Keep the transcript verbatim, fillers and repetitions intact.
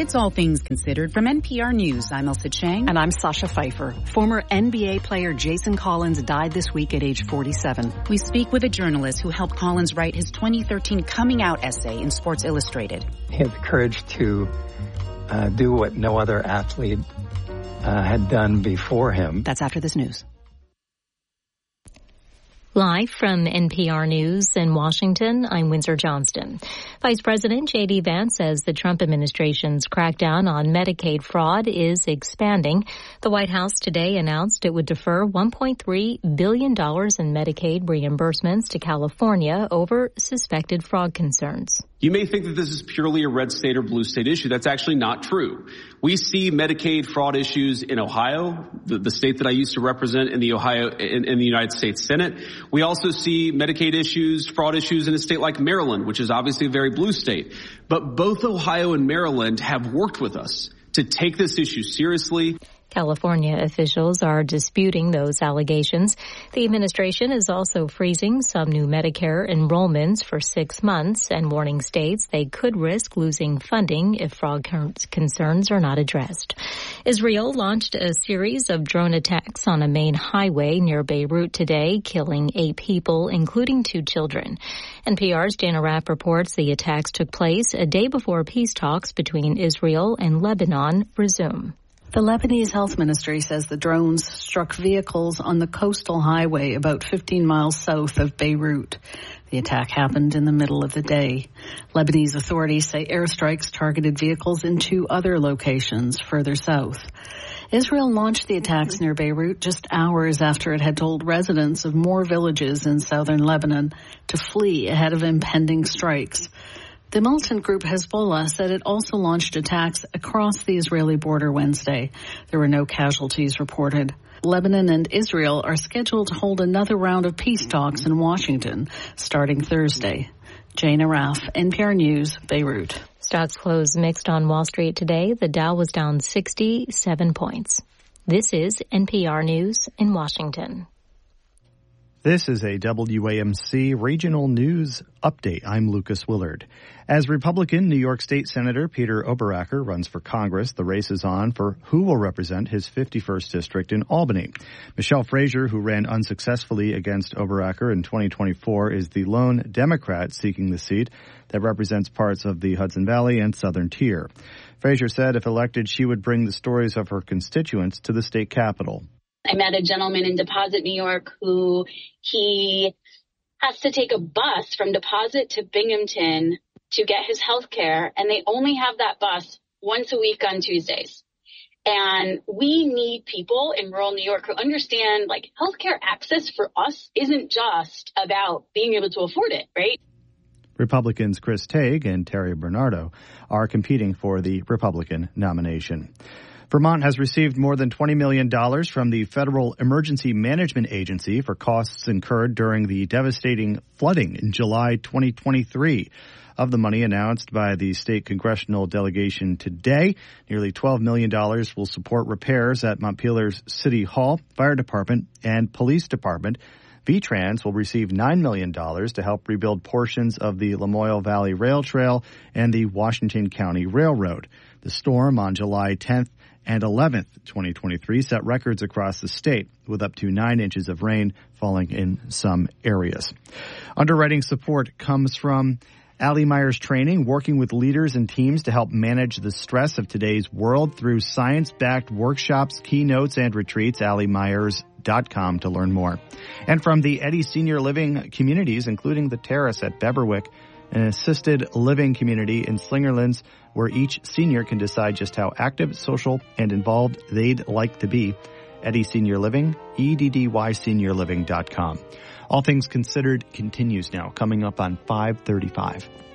It's All Things Considered from N P R News. I'm Elsa Chang. And I'm Sasha Pfeiffer. Former N B A player Jason Collins died this week at age forty-seven. We speak with a journalist who helped Collins write his twenty thirteen coming out essay in Sports Illustrated. He had the courage to uh, do what no other athlete uh, had done before him. That's after this news. Live from N P R News in Washington, I'm Windsor Johnston. Vice President J D. Vance says the Trump administration's crackdown on Medicaid fraud is expanding. The White House today announced it would defer one point three billion dollars in Medicaid reimbursements to California over suspected fraud concerns. You may think that this is purely a red state or blue state issue. That's actually not true. We see Medicaid fraud issues in Ohio, the, the state that I used to represent in the Ohio, in, in the United States Senate. We also see Medicaid issues, fraud issues in a state like Maryland, which is obviously a very blue state. But both Ohio and Maryland have worked with us to take this issue seriously. California officials are disputing those allegations. The administration is also freezing some new Medicare enrollments for six months and warning states they could risk losing funding if fraud concerns are not addressed. Israel launched a series of drone attacks on a main highway near Beirut today, killing eight people, including two children. N P R's Jana Raff reports the attacks took place a day before peace talks between Israel and Lebanon resume. The Lebanese Health Ministry says the drones struck vehicles on the coastal highway about fifteen miles south of Beirut. The attack happened in the middle of the day. Lebanese authorities say airstrikes targeted vehicles in two other locations further south. Israel launched the attacks near Beirut just hours after it had told residents of more villages in southern Lebanon to flee ahead of impending strikes. The militant group Hezbollah said it also launched attacks across the Israeli border Wednesday. There were no casualties reported. Lebanon and Israel are scheduled to hold another round of peace talks in Washington starting Thursday. Jana Raff, N P R News, Beirut. Stocks closed mixed on Wall Street today. The Dow was down sixty-seven points. This is N P R News in Washington. This is a W A M C Regional News Update. I'm Lucas Willard. As Republican New York State Senator Peter Oberacker runs for Congress, the race is on for who will represent his fifty-first district in Albany. Michelle Frazier, who ran unsuccessfully against Oberacker in twenty twenty-four, is the lone Democrat seeking the seat that represents parts of the Hudson Valley and Southern Tier. Frazier said if elected, she would bring the stories of her constituents to the state capitol. I met a gentleman in Deposit, New York, who he has to take a bus from Deposit to Binghamton to get his health care, and they only have that bus once a week on Tuesdays. And we need people in rural New York who understand, like, healthcare access for us isn't just about being able to afford it, right? Republicans Chris Tague and Terry Bernardo are competing for the Republican nomination. Vermont has received more than twenty million dollars from the Federal Emergency Management Agency for costs incurred during the devastating flooding in July twenty twenty-three. Of the money announced by the state congressional delegation today, nearly twelve million dollars will support repairs at Montpelier's City Hall, Fire Department, and Police Department. V-Trans will receive nine million dollars to help rebuild portions of the Lamoille Valley Rail Trail and the Washington County Railroad. The storm on July tenth and eleventh, twenty twenty-three, set records across the state with up to nine inches of rain falling in some areas. Underwriting support comes from Allie Myers Training, working with leaders and teams to help manage the stress of today's world through science-backed workshops, keynotes, and retreats. Allie Myers dot com to learn more. And from the Eddy Senior Living Communities, including the Terrace at Beverwick, an assisted living community in Slingerlands where each senior can decide just how active, social, and involved they'd like to be. Eddy Senior Living, E D D Y senior living dot com. All Things Considered continues now, coming up on five thirty-five.